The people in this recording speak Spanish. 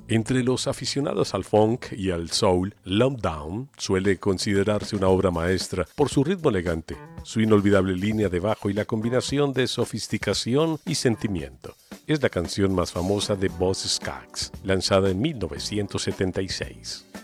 Entre los aficionados al funk y al soul, Love Down suele considerarse una obra maestra por su ritmo elegante, su inolvidable línea de bajo y la combinación de sofisticación y sentimiento. Es la canción más famosa de Boz Scaggs, lanzada en 1976.